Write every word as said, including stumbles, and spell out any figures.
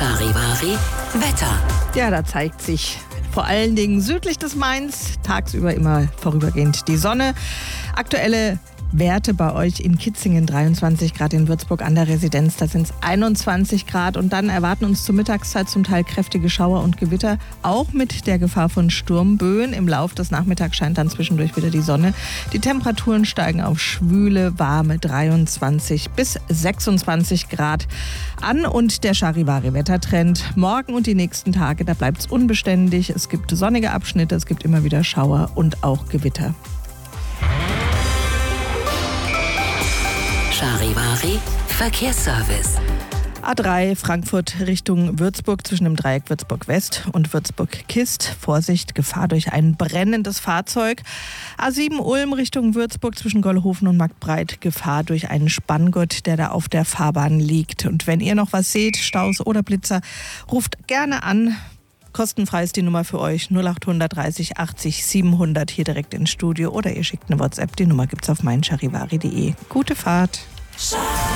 Charivari Wetter. Ja, da zeigt sich vor allen Dingen südlich des Mains tagsüber immer vorübergehend die Sonne. Aktuelle Werte bei euch in Kitzingen dreiundzwanzig Grad, in Würzburg an der Residenz, da sind es einundzwanzig Grad. Und dann erwarten uns zur Mittagszeit zum Teil kräftige Schauer und Gewitter, auch mit der Gefahr von Sturmböen. Im Laufe des Nachmittags scheint dann zwischendurch wieder die Sonne. Die Temperaturen steigen auf schwüle, warme dreiundzwanzig bis sechsundzwanzig Grad an. Und der Charivari-Wettertrend morgen und die nächsten Tage, da bleibt es unbeständig. Es gibt sonnige Abschnitte, es gibt immer wieder Schauer und auch Gewitter. Charivari Verkehrsservice. A drei Frankfurt Richtung Würzburg zwischen dem Dreieck Würzburg West und Würzburg Kist. Vorsicht, Gefahr durch ein brennendes Fahrzeug. A sieben Ulm Richtung Würzburg zwischen Gollhofen und Marktbreit. Gefahr durch einen Spanngurt, der da auf der Fahrbahn liegt. Und wenn ihr noch was seht, Staus oder Blitzer, ruft gerne an. Kostenfrei ist die Nummer für euch null acht dreißig achtzig siebenhundert hier direkt ins Studio oder ihr schickt eine WhatsApp. Die Nummer gibt's auf meincharivari punkt de. Gute Fahrt.